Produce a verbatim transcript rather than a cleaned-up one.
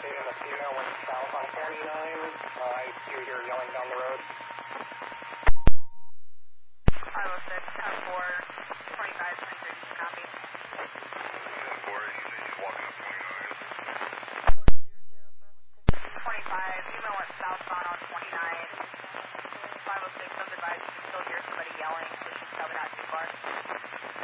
and the female went south on forty-nine. Uh, I see you here yelling down the road. five oh six, ten four, twenty-five,